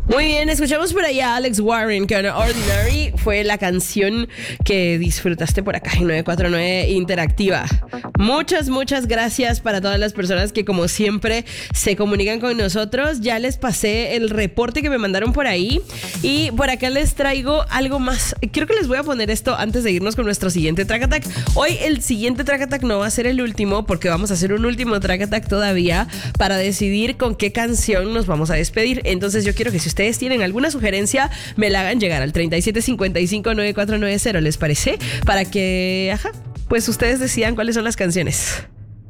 Muy bien, escuchamos por allá a Alex Warren con Ordinary. Fue la canción que disfrutaste por acá en 949 Interactiva. Muchas gracias para todas las personas que como siempre se comunican con nosotros. Ya les pasé el reporte que me mandaron por ahí y por acá les traigo algo más. Creo que les voy a poner esto antes de irnos con nuestro siguiente Track Attack. Hoy el siguiente Track Attack no va a ser el último porque vamos a hacer un último Track Attack todavía para decidir con qué canción nos vamos a despedir. Entonces yo quiero que si ustedes tienen alguna sugerencia me la hagan llegar al 37559490, ¿les parece? Para que, pues ustedes decidan cuáles son las canciones.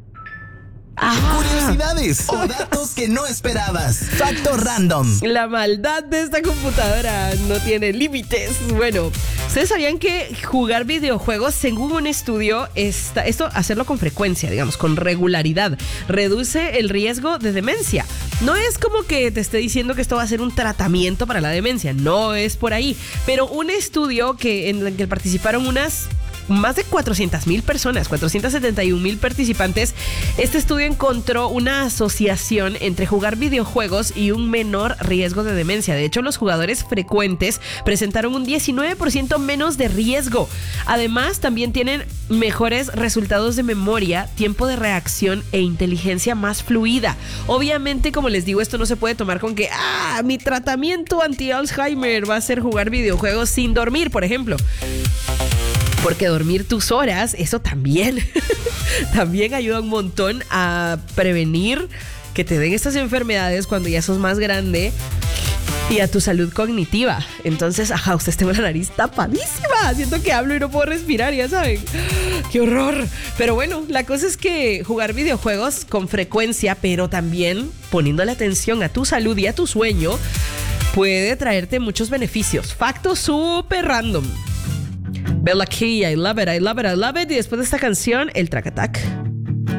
Curiosidades o datos que no esperabas. Facto random. La maldad de esta computadora no tiene límites. Bueno, ¿ustedes sabían que jugar videojuegos, según un estudio, esto hacerlo con frecuencia, digamos, con regularidad, reduce el riesgo de demencia? No es como que te esté diciendo que esto va a ser un tratamiento para la demencia, no es por ahí. Pero un estudio en el que participaron más de 400,000 personas, 471,000 participantes. Este estudio encontró una asociación entre jugar videojuegos y un menor riesgo de demencia. De hecho, los jugadores frecuentes presentaron un 19% menos de riesgo. Además, también tienen mejores resultados de memoria, tiempo de reacción e inteligencia más fluida. Obviamente, como les digo, esto no se puede tomar con que mi tratamiento anti-Alzheimer va a ser jugar videojuegos sin dormir, por ejemplo. Porque dormir tus horas, eso también ayuda un montón a prevenir que te den estas enfermedades cuando ya sos más grande y a tu salud cognitiva. Entonces, ustedes tengo la nariz tapadísima. Siento que hablo y no puedo respirar, ya saben. ¡Qué horror! Pero bueno, la cosa es que jugar videojuegos con frecuencia, pero también poniéndole atención a tu salud y a tu sueño, puede traerte muchos beneficios. Facto súper random. Bella Key, I love it. Y después de esta canción, el Track Attack.